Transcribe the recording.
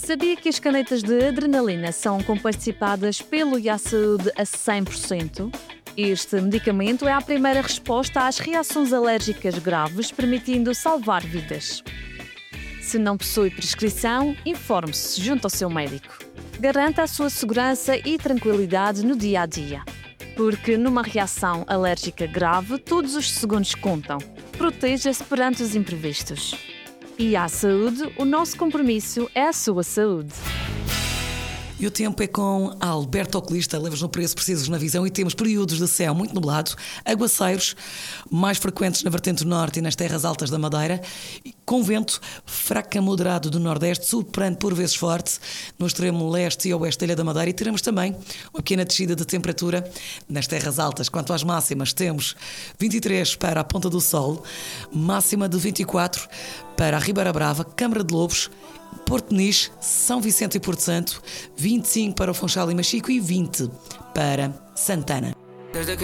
Sabia que as canetas de adrenalina são comparticipadas pelo iAsaúde a 100%? Este medicamento é a primeira resposta às reações alérgicas graves, permitindo salvar vidas. Se não possui prescrição, informe-se junto ao seu médico. Garanta a sua segurança e tranquilidade no dia a dia. Porque numa reação alérgica grave, todos os segundos contam. Proteja-se perante os imprevistos. iAsaúde, o nosso compromisso é a sua saúde. E o tempo é com Alberto Oculista, levas no preço, precisas na visão, e temos períodos de céu muito nublado, aguaceiros mais frequentes na vertente norte e nas terras altas da Madeira, com vento fraco a moderado do nordeste, soprando por vezes forte no extremo leste e oeste da Ilha da Madeira, e teremos também uma pequena descida de temperatura nas terras altas. Quanto às máximas, temos 23 para a Ponta do Sol, máxima de 24 para a Ribeira Brava, Câmara de Lobos, Porto Nice, São Vicente e Porto Santo, 25 para o Funchal e Machico e 20 para Santana.